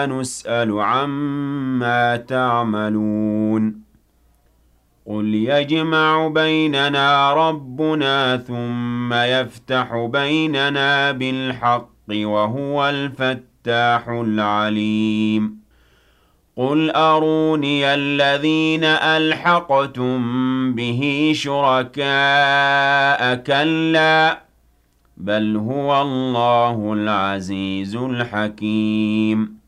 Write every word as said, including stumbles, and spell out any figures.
نُسْأَلُ عَمَّا تَعْمَلُونَ قُلْ يَجْمَعُ بَيْنَنَا رَبُّنَا ثُمَّ يَفْتَحُ بَيْنَنَا بِالْحَقِّ وَهُوَ الْفَتَّاحُ الْعَلِيمُ قُلْ أَرُونِيَ الَّذِينَ أَلْحَقْتُم بِهِ شُرَكَاءَ ۖ كَلَّا بَلْ هُوَ اللَّهُ الْعَزِيزُ الْحَكِيمُ